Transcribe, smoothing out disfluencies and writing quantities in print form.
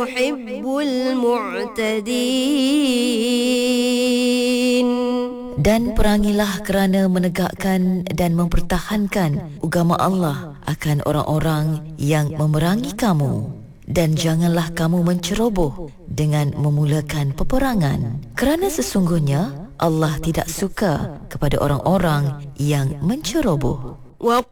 يحب المعتدين. Dan perangilah kerana menegakkan dan mempertahankan agama Allah akan orang-orang yang memerangi kamu. Dan janganlah kamu menceroboh dengan memulakan peperangan, kerana sesungguhnya Allah tidak suka kepada orang-orang yang menceroboh.